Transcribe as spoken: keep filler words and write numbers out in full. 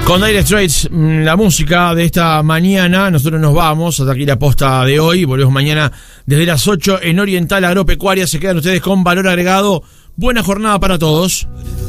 Con Dire Straits, la música de esta mañana. Nosotros nos vamos hasta aquí la posta de hoy. Volvemos mañana desde las ocho en Oriental Agropecuaria. Se quedan ustedes con Valor Agregado. Buena jornada para todos.